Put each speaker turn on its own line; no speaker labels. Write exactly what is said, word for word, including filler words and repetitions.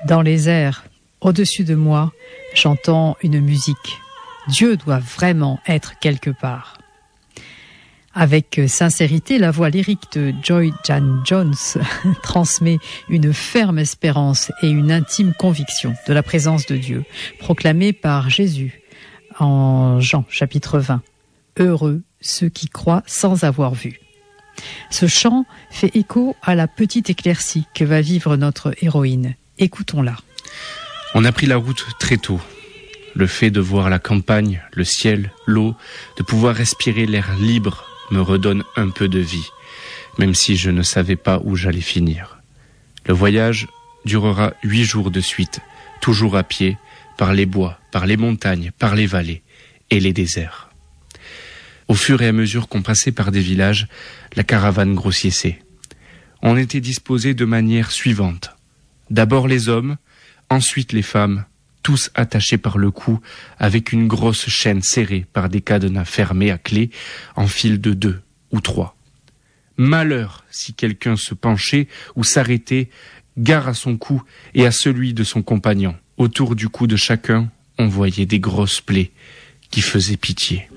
Dans les airs, au-dessus de moi, j'entends une musique. Dieu doit vraiment être quelque part. Avec sincérité, la voix lyrique de Joy Jan Jones transmet une ferme espérance et une intime conviction de la présence de Dieu, proclamée par Jésus en Jean chapitre vingt. Heureux ceux qui croient sans avoir vu. Ce chant fait écho à la petite éclaircie que va vivre notre héroïne. Écoutons-la.
On a pris la route très tôt. Le fait de voir la campagne, le ciel, l'eau, de pouvoir respirer l'air libre me redonne un peu de vie, même si je ne savais pas où j'allais finir. Le voyage durera huit jours de suite, toujours à pied, par les bois, par les montagnes, par les vallées et les déserts. Au fur et à mesure qu'on passait par des villages, la caravane grossissait. On était disposés de manière suivante. D'abord les hommes, ensuite les femmes, tous attachés par le cou avec une grosse chaîne serrée par des cadenas fermés à clé en file de deux ou trois. Malheur si quelqu'un se penchait ou s'arrêtait, gare à son cou et à celui de son compagnon. Autour du cou de chacun, on voyait des grosses plaies qui faisaient pitié.